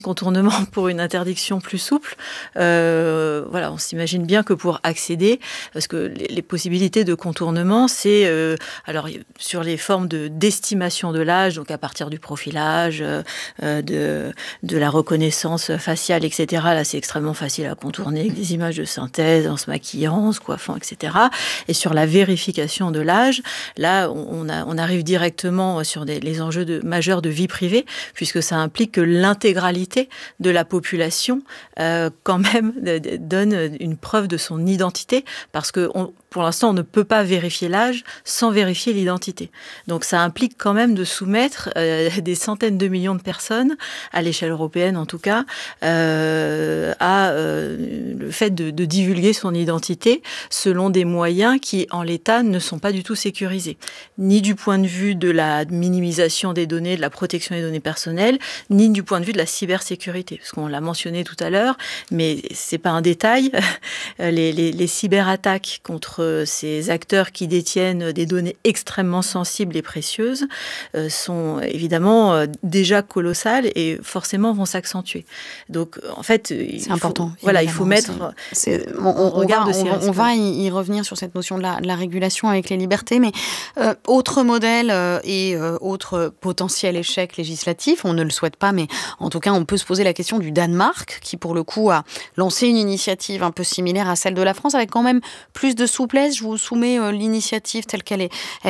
contournement pour une interdiction plus souple. On s'imagine bien que pour accéder, parce que les possibilités de contournement, c'est sur les formes d'estimation de l'âge, donc à partir du profilage, de la reconnaissance faciale, etc. Là, c'est extrêmement facile à contourner avec des images de synthèse, en se maquillant, en se coiffant, etc. Et sur la vérification de l'âge, là, on arrive directement sur les enjeux majeurs de vie privée, puisque ça implique que l'intégralité de la population quand même donne une preuve de son identité, parce que pour l'instant, on ne peut pas vérifier l'âge sans vérifier l'identité. Donc ça implique quand même de soumettre des centaines de millions de personnes, à l'échelle européenne en tout cas, le fait de divulguer son identité selon des moyens qui, en l'état, ne sont pas du tout sécurisés. Ni du point de vue de la minimisation des données, de la protection des données personnelles, ni du point de vue de la cybersécurité. Parce qu'on l'a mentionné tout à l'heure, mais c'est pas un détail. Les cyberattaques contre ces acteurs qui détiennent des données extrêmement sensibles et précieuses sont évidemment déjà colossales et forcément vont s'accentuer. Donc, en fait, c'est important. Il faut mettre on va y revenir sur cette notion de la régulation avec les libertés, mais autre modèle et autre potentiel échec législatif, on ne le souhaite pas, mais en tout cas, on peut se poser la question du Danemark, qui pour le coup a lancé une initiative un peu similaire à celle de la France, avec quand même plus de souplesse. Je vous soumets l'initiative telle qu'elle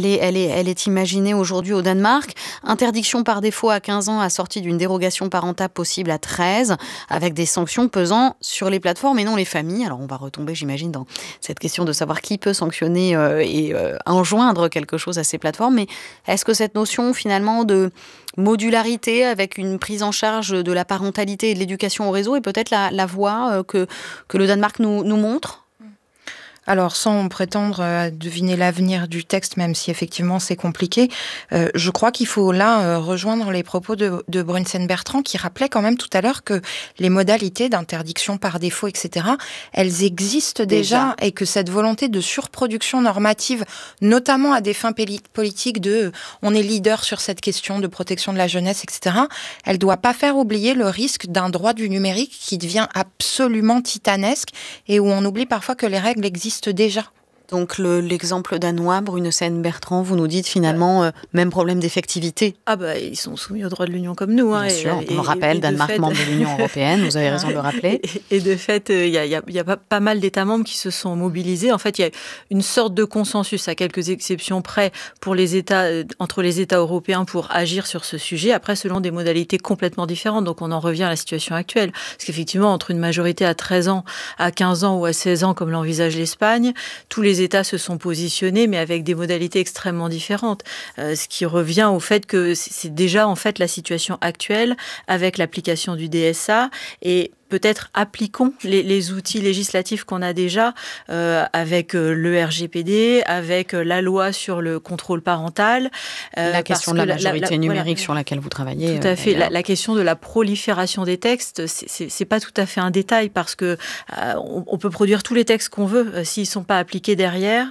est imaginée aujourd'hui au Danemark. Interdiction par défaut à 15 ans, assortie d'une dérogation parentale possible à 13, avec des sanctions pesant sur les plateformes et non les familles. Alors on va retomber, j'imagine, dans cette question de savoir qui peut sanctionner et enjoindre quelque chose à ces plateformes. Mais est-ce que cette notion finalement de modularité avec une prise en charge de la parentalité et de l'éducation au réseau est peut-être la voie que le Danemark nous montre ? Alors, sans prétendre à deviner l'avenir du texte, même si effectivement c'est compliqué, je crois qu'il faut là rejoindre les propos de Brunsen-Bertrand, qui rappelait quand même tout à l'heure que les modalités d'interdiction par défaut, etc., elles existent déjà, et que cette volonté de surproduction normative, notamment à des fins politiques on est leader sur cette question de protection de la jeunesse, etc., elle doit pas faire oublier le risque d'un droit du numérique qui devient absolument titanesque et où on oublie parfois que les règles existent déjà. Donc l'exemple danois, Brunesen-Bertrand, vous nous dites finalement même problème d'effectivité. Ils sont soumis au droit de l'Union comme nous. Bien sûr, on le rappelle, Danemark membre de l'Union européenne, vous avez raison de le rappeler. Et de fait, il y a pas mal d'États membres qui se sont mobilisés. En fait, il y a une sorte de consensus, à quelques exceptions près, pour les États, entre les États européens pour agir sur ce sujet, après selon des modalités complètement différentes. Donc on en revient à la situation actuelle. Parce qu'effectivement, entre une majorité à 13 ans, à 15 ans ou à 16 ans, comme l'envisage l'Espagne, tous les États se sont positionnés, mais avec des modalités extrêmement différentes. Ce qui revient au fait que c'est déjà en fait la situation actuelle avec l'application du DSA, et peut-être appliquons les outils législatifs qu'on a déjà avec le RGPD, avec la loi sur le contrôle parental. La question de la majorité numérique sur laquelle vous travaillez. Tout à fait. La question de la prolifération des textes, c'est pas tout à fait un détail, parce que on peut produire tous les textes qu'on veut. S'ils sont pas appliqués derrière,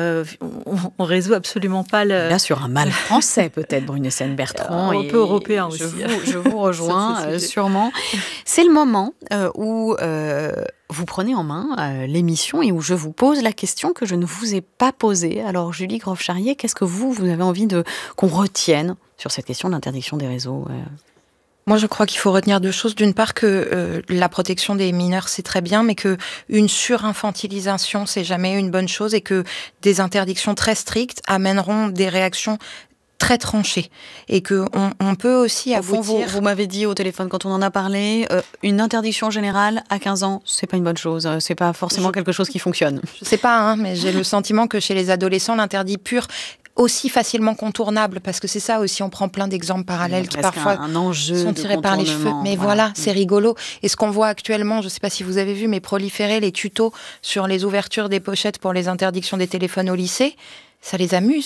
on résout absolument pas le... Là, sur un mal français, peut-être, Brunesen-Bertrand. Un peu européen aussi. Je vous rejoins, sûrement. C'est le moment où vous prenez en main l'émission et où je vous pose la question que je ne vous ai pas posée. Alors, Julie Grove-Charrier, qu'est-ce que vous avez envie qu'on retienne sur cette question de l'interdiction des réseaux ? Moi, je crois qu'il faut retenir deux choses. D'une part, que la protection des mineurs, c'est très bien, mais que une surinfantilisation, c'est jamais une bonne chose, et que des interdictions très strictes amèneront des réactions très tranché, et que on peut aussi aboutir... Vous m'avez dit au téléphone quand on en a parlé, une interdiction générale à 15 ans, c'est pas une bonne chose, c'est pas forcément quelque chose qui fonctionne. Je sais pas, mais j'ai le sentiment que chez les adolescents, l'interdit pur aussi facilement contournable, parce que c'est ça aussi, on prend plein d'exemples parallèles qui parfois sont tirés par les cheveux. Mais voilà, c'est rigolo. Et ce qu'on voit actuellement, je ne sais pas si vous avez vu, mais proliférer les tutos sur les ouvertures des pochettes pour les interdictions des téléphones au lycée, ça les amuse.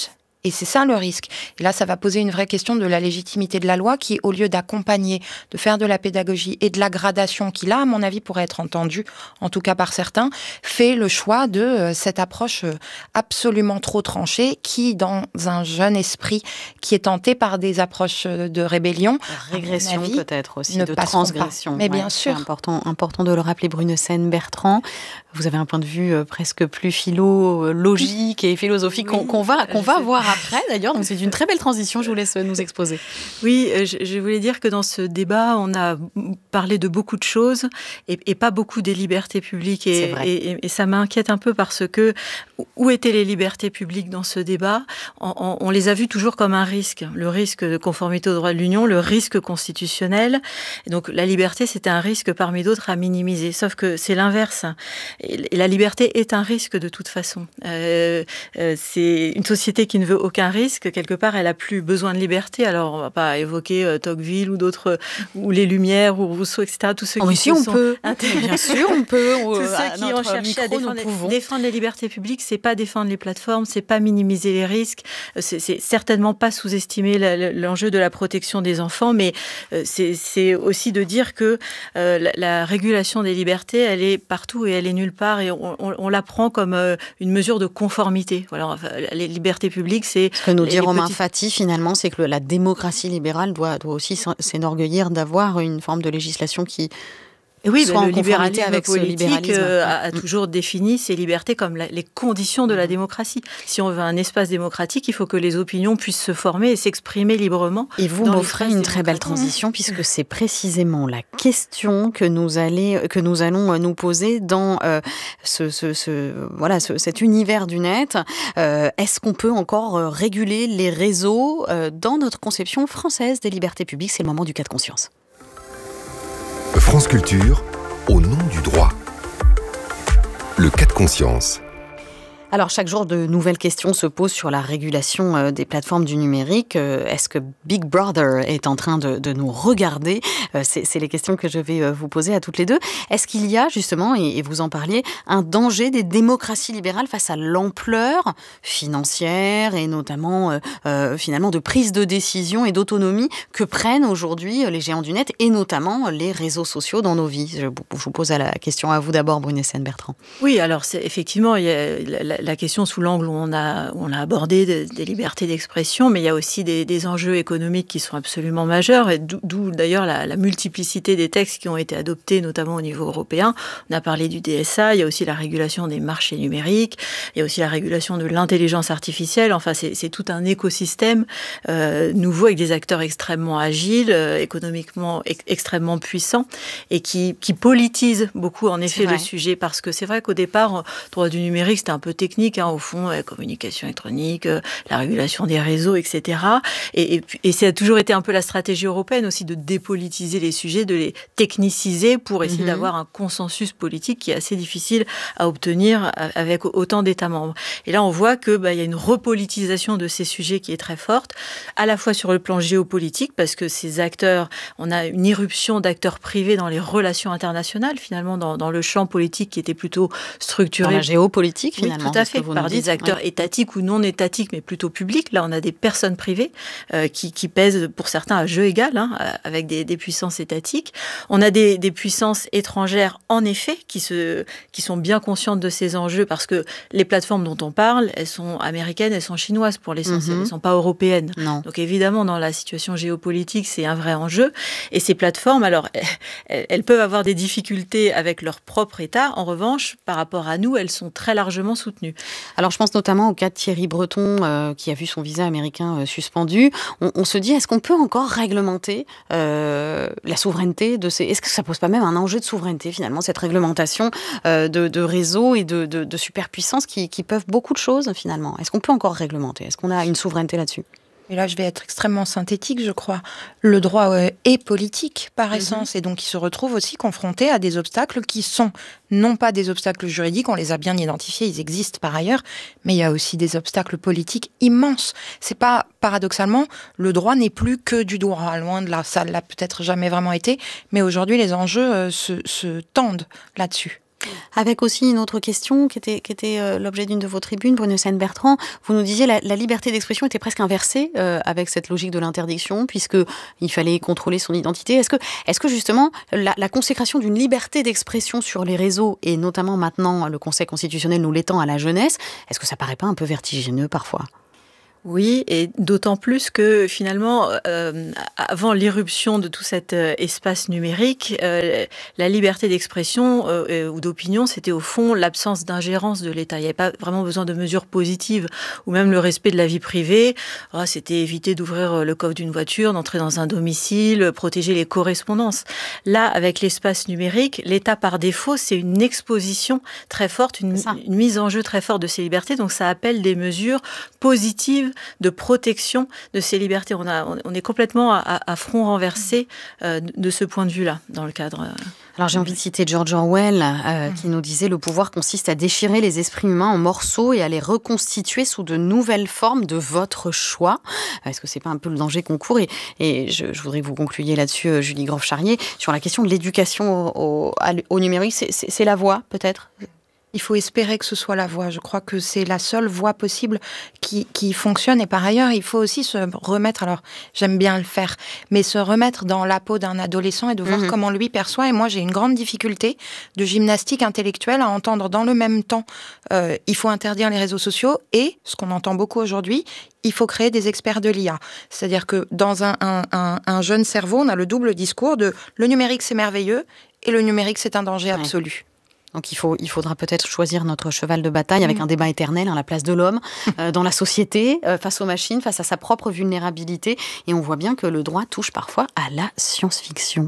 Et c'est ça le risque. Et là, ça va poser une vraie question de la légitimité de la loi qui, au lieu d'accompagner, de faire de la pédagogie et de la gradation, qui là, à mon avis, pourrait être entendue, en tout cas par certains, fait le choix de cette approche absolument trop tranchée qui, dans un jeune esprit qui est tenté par des approches de rébellion, régression avis, peut-être aussi, de transgression. Mais bien sûr. C'est important de le rappeler. Brunessen-Bertrand, vous avez un point de vue presque plus philologique et philosophique qu'on va voir après d'ailleurs, donc c'est une très belle transition, je vous laisse nous exposer. Oui, je voulais dire que dans ce débat, on a parlé de beaucoup de choses et pas beaucoup des libertés publiques et ça m'inquiète un peu parce que où étaient les libertés publiques dans ce débat ? On les a vues toujours comme un risque, le risque de conformité au droit de l'Union, le risque constitutionnel. Et donc la liberté, c'était un risque parmi d'autres à minimiser, sauf que c'est l'inverse. Et la liberté est un risque de toute façon. C'est une société qui ne veut aucun risque, quelque part, elle a plus besoin de liberté. Alors, on va pas évoquer Tocqueville ou d'autres, ou les Lumières, ou Rousseau, etc. Tous ceux qui si on peut. Bien sûr, on peut. Tous ceux qui ont cherché à défendre les libertés publiques, c'est pas défendre les plateformes, c'est pas minimiser les risques, c'est certainement pas sous-estimer l'enjeu de la protection des enfants, mais c'est aussi de dire que la régulation des libertés, elle est partout et elle est nulle part, et on la prend comme une mesure de conformité. Voilà, les libertés publiques, c'est... Ce que nous dit Romain Fati, finalement, c'est que la démocratie libérale doit aussi s'enorgueillir d'avoir une forme de législation qui... Et oui, le libéralisme politique a toujours défini ces libertés comme les conditions de la démocratie. Si on veut un espace démocratique, il faut que les opinions puissent se former et s'exprimer librement. Et vous m'offrez une très belle transition, puisque c'est précisément la question que nous allons nous poser dans cet univers du net. Est-ce qu'on peut encore réguler les réseaux dans notre conception française des libertés publiques ? C'est le moment du cas de conscience. France Culture, au nom du droit. Le cas de conscience. Alors, chaque jour, de nouvelles questions se posent sur la régulation des plateformes du numérique. Est-ce que Big Brother est en train de nous regarder ? C'est les questions que je vais vous poser à toutes les deux. Est-ce qu'il y a, justement, et vous en parliez, un danger des démocraties libérales face à l'ampleur financière et notamment, finalement, de prise de décision et d'autonomie que prennent aujourd'hui les géants du net et notamment les réseaux sociaux dans nos vies ? Je vous pose la question à vous d'abord, Brunessen-Bertrand. Oui, alors effectivement, il y a la question sous l'angle où on a abordé des libertés d'expression, mais il y a aussi des enjeux économiques qui sont absolument majeurs, et d'où d'ailleurs la multiplicité des textes qui ont été adoptés, notamment au niveau européen. On a parlé du DSA, il y a aussi la régulation des marchés numériques, il y a aussi la régulation de l'intelligence artificielle. Enfin, c'est tout un écosystème nouveau avec des acteurs extrêmement agiles, économiquement extrêmement puissants, et qui politisent beaucoup, en effet, le sujet, parce que c'est vrai qu'au départ, droit du numérique, c'était un peu technique, au fond, la communication électronique, la régulation des réseaux, etc. Et ça a toujours été un peu la stratégie européenne aussi de dépolitiser les sujets, de les techniciser pour essayer d'avoir un consensus politique qui est assez difficile à obtenir avec autant d'États membres. Et là, on voit que y a une repolitisation de ces sujets qui est très forte, à la fois sur le plan géopolitique, parce que ces acteurs, on a une irruption d'acteurs privés dans les relations internationales, finalement, dans le champ politique qui était plutôt structuré. Dans la géopolitique, finalement. Tout à fait, par des acteurs étatiques ou non étatiques, mais plutôt publics. Là, on a des personnes privées qui pèsent pour certains à jeu égal, avec des puissances étatiques. On a des puissances étrangères, en effet, qui sont bien conscientes de ces enjeux, parce que les plateformes dont on parle, elles sont américaines, elles sont chinoises pour l'essentiel, elles ne sont pas européennes. Non. Donc évidemment, dans la situation géopolitique, c'est un vrai enjeu. Et ces plateformes, alors, elles peuvent avoir des difficultés avec leur propre État. En revanche, par rapport à nous, elles sont très largement soutenues. Alors, je pense notamment au cas de Thierry Breton, qui a vu son visa américain suspendu. On se dit, est-ce qu'on peut encore réglementer la souveraineté de ces... Est-ce que ça pose pas même un enjeu de souveraineté, finalement, cette réglementation de réseaux et de superpuissances qui peuvent beaucoup de choses, finalement ? Est-ce qu'on peut encore réglementer ? Est-ce qu'on a une souveraineté là-dessus ? Et là, je vais être extrêmement synthétique, je crois. Le droit est politique par essence, et donc il se retrouve aussi confronté à des obstacles qui sont non pas des obstacles juridiques, on les a bien identifiés, ils existent par ailleurs, mais il y a aussi des obstacles politiques immenses. C'est pas, paradoxalement, le droit n'est plus que du droit, loin de là. Ça l'a peut-être jamais vraiment été, mais aujourd'hui, les enjeux se tendent là-dessus. Avec aussi une autre question qui était l'objet d'une de vos tribunes, Brune-Scène Bertrand. Vous nous disiez la liberté d'expression était presque inversée avec cette logique de l'interdiction, puisqu'il fallait contrôler son identité. Est-ce que justement, la consécration d'une liberté d'expression sur les réseaux, et notamment maintenant le Conseil constitutionnel nous l'étend à la jeunesse, est-ce que ça paraît pas un peu vertigineux parfois ? Oui, et d'autant plus que finalement, avant l'irruption de tout cet espace numérique, la liberté d'expression ou d'opinion, c'était au fond l'absence d'ingérence de l'État. Il n'y avait pas vraiment besoin de mesures positives, ou même le respect de la vie privée. C'était éviter d'ouvrir le coffre d'une voiture, d'entrer dans un domicile, protéger les correspondances. Là, avec l'espace numérique, l'État par défaut, c'est une exposition très forte, une mise en jeu très forte de ces libertés. Donc ça appelle des mesures positives de protection de ces libertés. On est complètement à front renversé de ce point de vue-là, dans le cadre... Alors j'ai envie de citer George Orwell qui nous disait « Le pouvoir consiste à déchirer les esprits humains en morceaux et à les reconstituer sous de nouvelles formes de votre choix ». Est-ce que c'est pas un peu le danger qu'on court ? Et je voudrais que vous concluiez là-dessus, Julie Groff-Charrier, sur la question de l'éducation au numérique. C'est la voie, peut-être ? Il faut espérer que ce soit la voie. Je crois que c'est la seule voie possible qui fonctionne. Et par ailleurs, il faut aussi se remettre, alors j'aime bien le faire, mais se remettre dans la peau d'un adolescent et de voir comment lui perçoit. Et moi, j'ai une grande difficulté de gymnastique intellectuelle à entendre dans le même temps il faut interdire les réseaux sociaux et, ce qu'on entend beaucoup aujourd'hui, il faut créer des experts de l'IA. C'est-à-dire que dans un jeune cerveau, on a le double discours de le numérique c'est merveilleux et le numérique c'est un danger absolu. Donc il faudra peut-être choisir notre cheval de bataille avec un débat éternel à la place de l'homme, dans la société, face aux machines, face à sa propre vulnérabilité. Et on voit bien que le droit touche parfois à la science-fiction.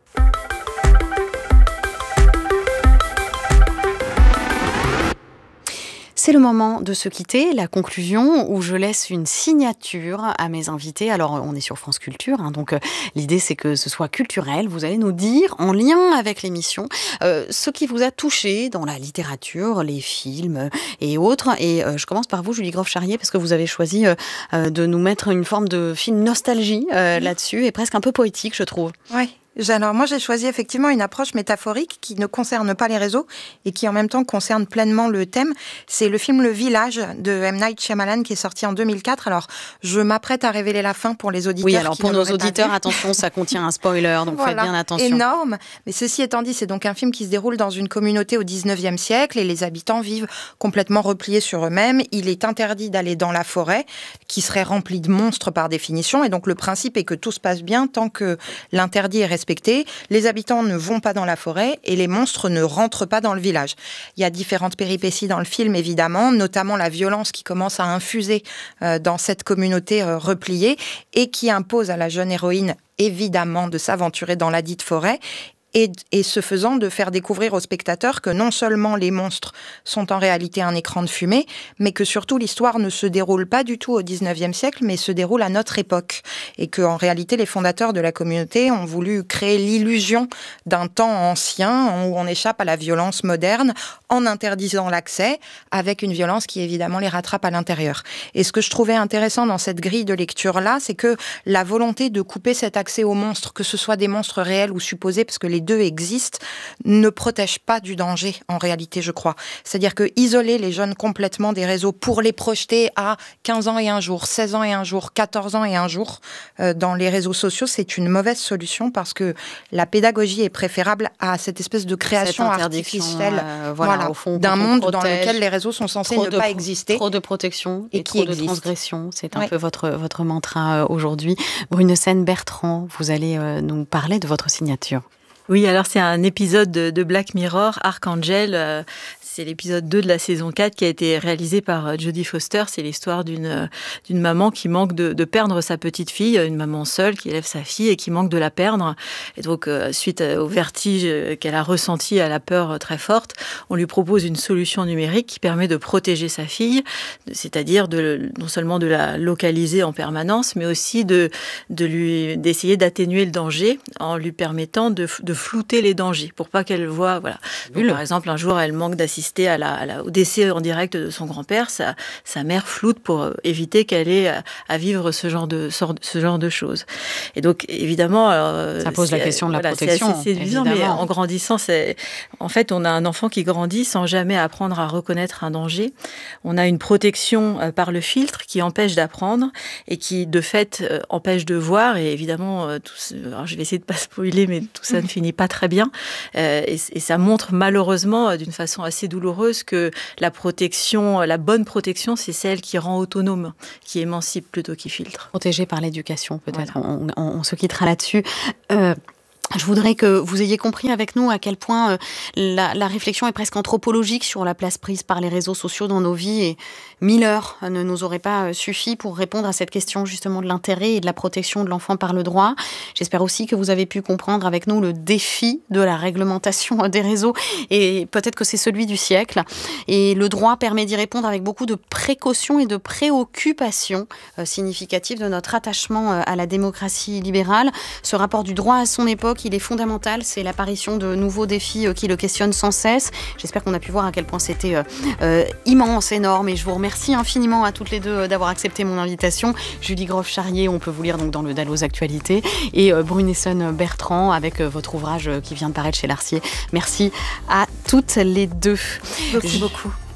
C'est le moment de se quitter, la conclusion, où je laisse une signature à mes invités. Alors, on est sur France Culture, donc l'idée, c'est que ce soit culturel. Vous allez nous dire, en lien avec l'émission, ce qui vous a touché dans la littérature, les films et autres. Et je commence par vous, Julie Groff-Charrier, parce que vous avez choisi de nous mettre une forme de film nostalgie là-dessus, et presque un peu poétique, je trouve. Oui. Alors moi, j'ai choisi effectivement une approche métaphorique qui ne concerne pas les réseaux et qui en même temps concerne pleinement le thème. C'est le film Le Village de M. Night Shyamalan qui est sorti en 2004. Alors, je m'apprête à révéler la fin pour les auditeurs. Oui, alors pour nos auditeurs, attention, ça contient un spoiler, donc voilà, faites bien attention. Énorme. Mais ceci étant dit, c'est donc un film qui se déroule dans une communauté au 19e siècle et les habitants vivent complètement repliés sur eux-mêmes. Il est interdit d'aller dans la forêt qui serait remplie de monstres par définition. Et donc, le principe est que tout se passe bien tant que l'interdit est respecté. Les habitants ne vont pas dans la forêt et les monstres ne rentrent pas dans le village. Il y a différentes péripéties dans le film, évidemment, notamment la violence qui commence à infuser dans cette communauté repliée et qui impose à la jeune héroïne, évidemment, de s'aventurer dans la dite forêt. Et ce faisant, de faire découvrir aux spectateurs que non seulement les monstres sont en réalité un écran de fumée, mais que surtout l'histoire ne se déroule pas du tout au 19e siècle, mais se déroule à notre époque. Et qu'en réalité, les fondateurs de la communauté ont voulu créer l'illusion d'un temps ancien où on échappe à la violence moderne en interdisant l'accès, avec une violence qui évidemment les rattrape à l'intérieur. Et ce que je trouvais intéressant dans cette grille de lecture-là, c'est que la volonté de couper cet accès aux monstres, que ce soit des monstres réels ou supposés, parce que les deux existent, ne protège pas du danger, en réalité, je crois. C'est-à-dire que isoler les jeunes complètement des réseaux pour les projeter à 15 ans et un jour, 16 ans et un jour, 14 ans et un jour, dans les réseaux sociaux, c'est une mauvaise solution parce que la pédagogie est préférable à cette espèce de création artificielle au fond, d'un monde dans lequel les réseaux sont censés ne pas exister. Trop de protection et trop de transgression. C'est un peu votre mantra aujourd'hui. Brune-Scène Bertrand, vous allez nous parler de votre signature. Oui, alors c'est un épisode de Black Mirror, Archangel. C'est l'épisode 2 de la saison 4 qui a été réalisé par Jodie Foster. C'est l'histoire d'une maman qui manque de perdre sa petite fille, une maman seule qui élève sa fille et qui manque de la perdre. Et donc, suite au vertige qu'elle a ressenti, à la peur très forte, on lui propose une solution numérique qui permet de protéger sa fille, c'est-à-dire non seulement de la localiser en permanence, mais aussi d'essayer d'atténuer le danger en lui permettant de flouter les dangers pour pas qu'elle voit. Voilà. Donc, par exemple, un jour, elle manque d'assistance assister au décès en direct de son grand-père, sa mère floute pour éviter qu'elle ait à vivre ce genre de choses. Et donc, évidemment... ça pose la question de la protection, c'est séduisant, mais en grandissant, en fait, on a un enfant qui grandit sans jamais apprendre à reconnaître un danger. On a une protection par le filtre qui empêche d'apprendre et qui, de fait, empêche de voir. Et évidemment, alors je vais essayer de ne pas spoiler, mais tout ça ne finit pas très bien. Et ça montre malheureusement, d'une façon assez douloureuse, que la bonne protection, c'est celle qui rend autonome, qui émancipe plutôt qui filtre. Protégée par l'éducation, peut-être. Voilà. On se quittera là-dessus. Je voudrais que vous ayez compris avec nous à quel point la réflexion est presque anthropologique sur la place prise par les réseaux sociaux dans nos vies, et 1000 heures ne nous auraient pas suffi pour répondre à cette question justement de l'intérêt et de la protection de l'enfant par le droit. J'espère aussi que vous avez pu comprendre avec nous le défi de la réglementation des réseaux, et peut-être que c'est celui du siècle. Et le droit permet d'y répondre avec beaucoup de précautions et de préoccupations significatives de notre attachement à la démocratie libérale. Ce rapport du droit à son époque, il est fondamental, c'est l'apparition de nouveaux défis qui le questionnent sans cesse. J'espère qu'on a pu voir à quel point c'était immense, énorme, et je vous remercie infiniment à toutes les deux d'avoir accepté mon invitation. Julie Groff-Charrier, on peut vous lire donc dans le Dalloz Actualité, et Brunessen-Bertrand avec votre ouvrage qui vient de paraître chez Larcier. Merci à toutes les deux. Merci beaucoup.